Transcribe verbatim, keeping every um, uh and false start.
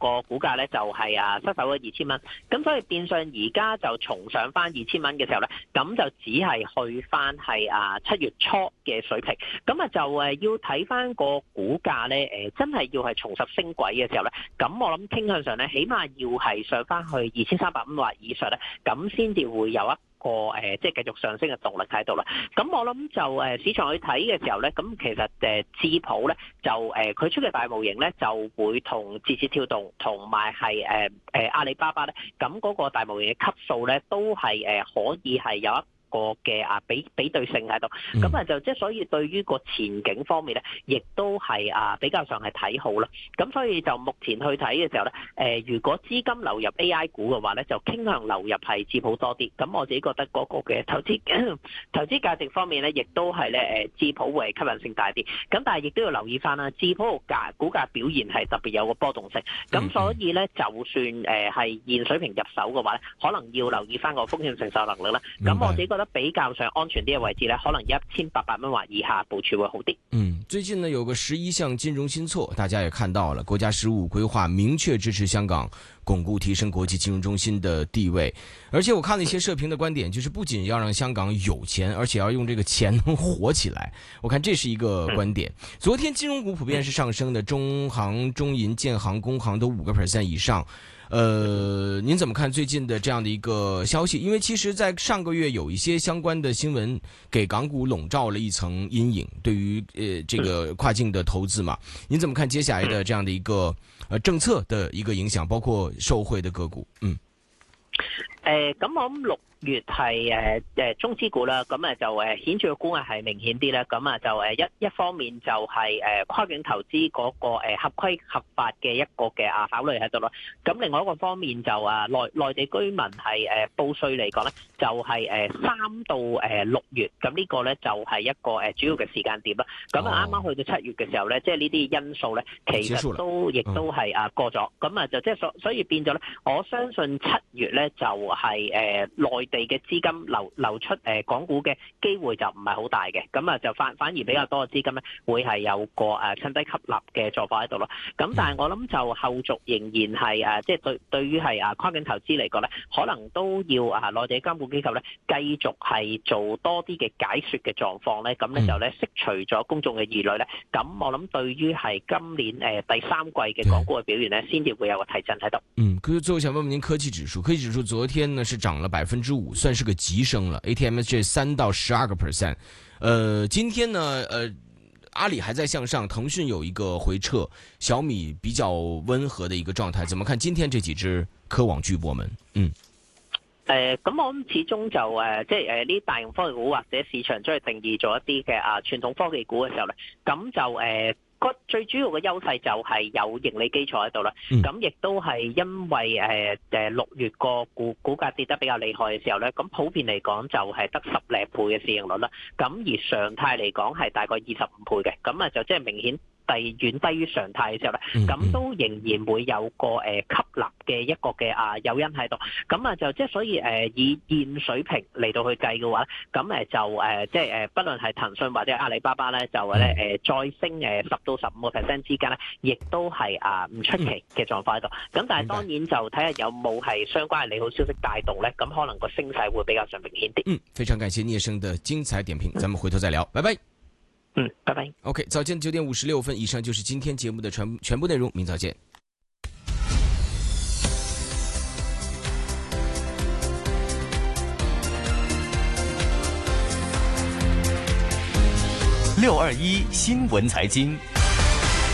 個股價咧就係啊失守咗二千蚊，咁所以變相而家就重上翻二千蚊嘅時候咧，咁就只係去翻係啊七月初嘅水平，咁啊就誒要睇翻個股價咧誒真係要係重拾升軌嘅時候咧，咁我諗傾向上咧，起碼要係上翻去二千三百蚊或以上咧，咁先至會有一個誒即係繼續上升嘅動力喺度啦。咁我諗就誒市場去睇嘅時候咧，咁其實誒智普咧就誒佢出嘅大模型咧就會同字節跳動同埋係誒誒阿里巴巴咧，咁嗰個大模型嘅級數咧都係誒可以係有一個嘅啊比比對性喺度，咁啊就即係所以對於個前景方面咧，亦都係啊比較上係睇好啦。咁所以就目前去睇嘅時候咧，誒如果資金流入 A I 股嘅話咧，就傾向流入係智普多啲。咁我自己覺得嗰個嘅投資投資價值方面咧，亦都係咧誒智普會係吸引性大啲。咁但係亦都要留意翻啦，智普個價股價表現係特別有個波動性。咁所以咧，就算誒係現水平入手嘅話咧，可能要留意翻個風險承受能力啦。咁我自己覺得比較上安全啲嘅位置咧，可能一千八百蚊或以下部署會好啲。 嗯，最近呢有個十一項金融新措，大家也看到了，國家十五規劃明確支持香港鞏固提升國際金融中心的地位。而且我看了一些社評的觀點，就是不僅要讓香港有錢，而且要用這個錢能活起來。我看這是一個觀點。嗯、昨天金融股普遍是上升的，中行、中銀、建行、工行都五個 percent 以上。呃，您怎麼看最近的這樣的一個消息？因為其實在上個月有一些相關的新聞給港股籠罩了一層陰影，對於呃這個跨境的投資嘛，您怎麼看接下來的這樣的一個呃政策的一個影響，包括受惠的個股？嗯， 誒，咁我諗六月係誒誒中資股啦，咁啊就誒顯著嘅沽壓係明顯啲啦，咁啊就誒一一方面就係誒跨境投資嗰個誒合規合法嘅一個嘅啊考慮喺度咯，咁另外一個方面就啊內內地居民係誒報稅嚟講咧，就係誒三到誒六月，咁呢個咧就係一個誒主要嘅時間點啦，咁啊啱啱去到七月嘅時候咧，即係呢啲因素咧其實都亦都係啊過咗，咁啊就即係所所以變咗咧，我相信七月咧就係誒內地嘅資金流流出誒港股嘅機會就唔係好大嘅，咁啊就反反而比較多嘅資金咧會係有個誒趁低吸納嘅做法喺度咯。咁但係我諗就後續仍然係誒即係對對於係啊跨境投資嚟講咧，可能都要啊內地監管機構咧繼續係做多啲嘅解說嘅狀況咧，咁咧就咧釋除咗公眾嘅疑慮咧。咁我諗對於係今年誒第三季嘅港股嘅表現咧，先至會有個提振喺度。 嗯，可是最後想問問您科技指數，科技指數昨天呢是漲了百分之五，算是個急升了 ，A T M S 三到十二個 percent。呃，今天呢，呃，阿里還在向上，騰訊有一個回撤，小米比較溫和的一個狀態。怎麼看今天這幾隻科網巨擘們？嗯。 誒咁、呃、我諗始終就誒、呃、即係誒呢大型科技股或者市場將佢定義咗一啲嘅啊傳統科技股嘅時候咧，咁就誒個、呃、最主要嘅優勢就係有盈利基礎喺度啦。咁亦、嗯、都係因為誒誒六月個股股價跌得比較厲害嘅時候咧，咁普遍嚟講就係得十零倍嘅市盈率啦。咁而常態嚟講係大概二十五倍嘅，咁啊就即係明顯低遠低於常態嘅時候咧，咁都仍然會有個誒吸納嘅一個嘅啊誘因喺度，咁啊就即係所以誒以現水平嚟到去計嘅話，咁誒就誒即係誒，不論係騰訊或者阿里巴巴咧，就咧誒再升誒十到十五個 percent 之間咧，亦都係啊唔出奇嘅狀況喺度。咁但係當然就睇下有冇係相關嘅利好消息帶動咧，咁可能個升勢會比較上明顯啲。 嗯，非常感謝聶生的精彩點評，咱們回頭再聊，拜拜。 嗯，拜拜。 OK， 早間九點五十六分，以上就是今天節目的全全部內容，明早見。 六二一新聞財經。